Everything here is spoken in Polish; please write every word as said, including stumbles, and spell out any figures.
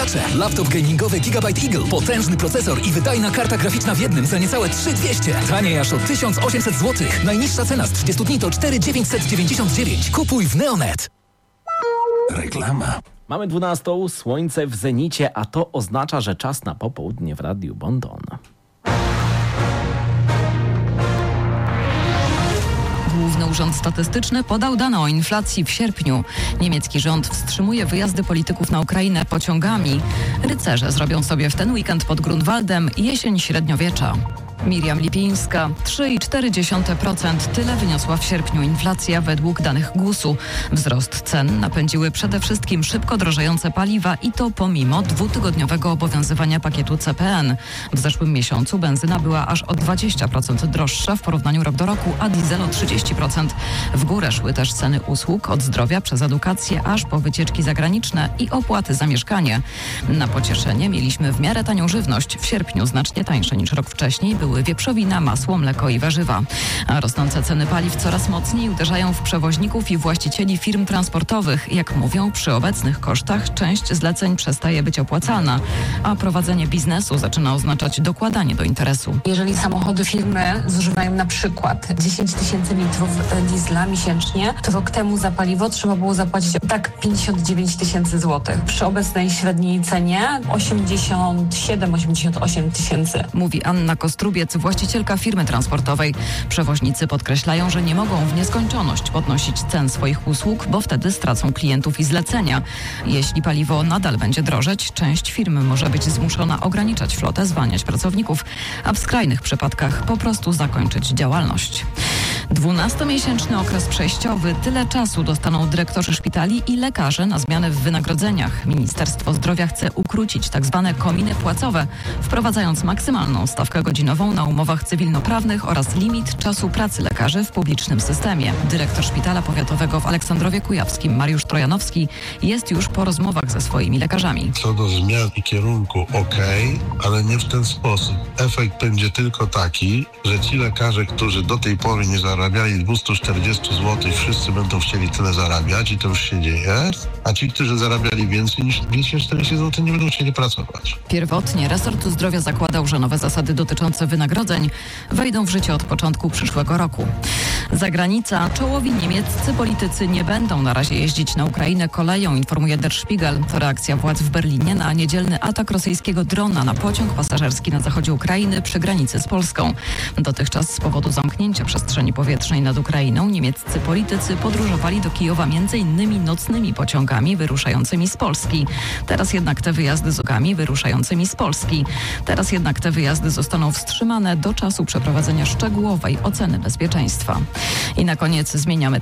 Laptop gamingowy Gigabyte Eagle. Potężny procesor i wydajna karta graficzna w jednym za niecałe trzy tysiące dwieście. Taniej aż o tysiąc osiemset złotych. Najniższa cena z trzydziestu dni to cztery tysiące dziewięćset dziewięćdziesiąt dziewięć. Kupuj w Neonet. Reklama. Mamy dwunastą, słońce w zenicie, a to oznacza, że czas na popołudnie w Radiu Bon-Ton. Główny Urząd Statystyczny podał dane o inflacji w sierpniu. Niemiecki rząd wstrzymuje wyjazdy polityków na Ukrainę pociągami. Rycerze zrobią sobie w ten weekend pod Grunwaldem jesień średniowiecza. Miriam Lipińska. trzy i cztery dziesiąte procent tyle wyniosła w sierpniu inflacja według danych gusu. Wzrost cen napędziły przede wszystkim szybko drożejące paliwa i to pomimo dwutygodniowego obowiązywania pakietu C P N. W zeszłym miesiącu benzyna była aż o dwadzieścia procent droższa w porównaniu rok do roku, a diesel o trzydzieści procent. W górę szły też ceny usług od zdrowia przez edukację aż po wycieczki zagraniczne i opłaty za mieszkanie. Na pocieszenie mieliśmy w miarę tanią żywność. W sierpniu znacznie tańsze niż rok wcześniej były wieprzowina, masło, mleko i warzywa. A rosnące ceny paliw coraz mocniej uderzają w przewoźników i właścicieli firm transportowych. Jak mówią, przy obecnych kosztach część zleceń przestaje być opłacalna, a prowadzenie biznesu zaczyna oznaczać dokładanie do interesu. Jeżeli samochody firmy zużywają na przykład dziesięć tysięcy litrów diesla miesięcznie, to rok temu za paliwo trzeba było zapłacić tak pięćdziesiąt dziewięć tysięcy złotych. Przy obecnej średniej cenie osiemdziesiąt siedem osiemdziesiąt osiem tysięcy. Mówi Anna Kostrubiec, właścicielka firmy transportowej. Przewoźnicy podkreślają, że nie mogą w nieskończoność podnosić cen swoich usług, bo wtedy stracą klientów i zlecenia. Jeśli paliwo nadal będzie drożeć, część firm może być zmuszona ograniczać flotę, zwalniać pracowników, a w skrajnych przypadkach po prostu zakończyć działalność. Dwunastomiesięczny okres przejściowy. Tyle czasu dostaną dyrektorzy szpitali i lekarze na zmiany w wynagrodzeniach. Ministerstwo Zdrowia chce ukrócić tzw. kominy płacowe, wprowadzając maksymalną stawkę godzinową na umowach cywilnoprawnych oraz limit czasu pracy lekarzy w publicznym systemie. Dyrektor Szpitala Powiatowego w Aleksandrowie Kujawskim Mariusz Trojanowski jest już po rozmowach ze swoimi lekarzami. Co do zmian i kierunku okej, ale nie w ten sposób. Efekt będzie tylko taki, że ci lekarze, którzy do tej pory nie zarabiali dwieście czterdzieści złotych, wszyscy będą chcieli tyle zarabiać i to już się dzieje, a ci, którzy zarabiali więcej niż dwieście czterdzieści złotych, nie będą chcieli pracować. Pierwotnie resort zdrowia zakładał, że nowe zasady dotyczące wynagrodzeń wejdą w życie od początku przyszłego roku. Zagranica. Czołowi niemieccy politycy nie będą na razie jeździć na Ukrainę koleją, informuje Der Spiegel. To reakcja władz w Berlinie na niedzielny atak rosyjskiego drona na pociąg pasażerski na zachodzie Ukrainy przy granicy z Polską. Dotychczas z powodu zamknięcia przestrzeni powietrznej nad Ukrainą niemieccy politycy podróżowali do Kijowa między innymi nocnymi pociągami wyruszającymi z Polski. Teraz jednak te wyjazdy z okami wyruszającymi z Polski. Teraz jednak te wyjazdy zostaną wstrzymane do czasu przeprowadzenia szczegółowej oceny bezpieczeństwa. I na koniec zmieniamy